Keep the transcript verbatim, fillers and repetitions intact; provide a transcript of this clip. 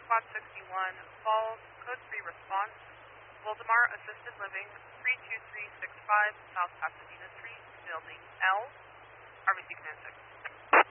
Squad sixty-one, Falls, Code three response, Woldemar Assisted Living, three two three six five, South Pasadena Street.